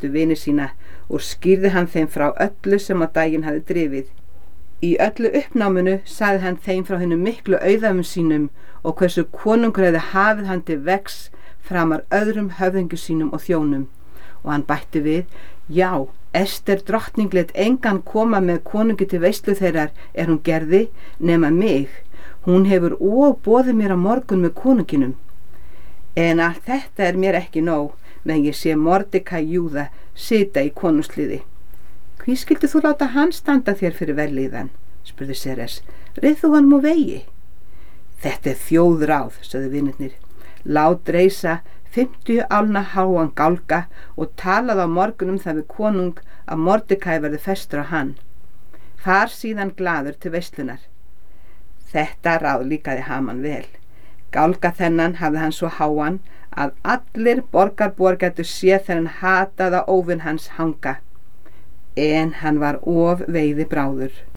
nánustu vini sína og skýrði hann þeim frá öllu sem á daginn hafði drifið. Í öllu uppnáminu sagði hann þeim frá hinum miklu auðæfum sínum og hversu konungur hefði hafið hann til vegs framar öðrum höfðingjum sínum og þjónum. Og hann bætti við: já, Ester drottning lét engan koma með konungi til veislu þeirrar hún gerði, nema mig. Hún hefur boðið mér á morgun með konunginum. En allt þetta mér ekki nóg, meðan ég sé Mordekaj Júða sita í konungsliði. Hví skildi þú láta hann standa þér fyrir vellíðan? Spurði Seres. Reið þú hann úr vegi? Þetta þjóðráð, sögðu vinirnir. Lát reisa 50 álna háan gálga og talaði á morgun það við konung að Mordekaj verði festur á hann. Far síðan glaður til veislunar. Þetta ráð líkaði Haman vel. Gálga þennan hafði hann svo háan að allir borgarbúar gætu séð þegar hann hataða óvin hans hanga. En hann var of veiði bráður.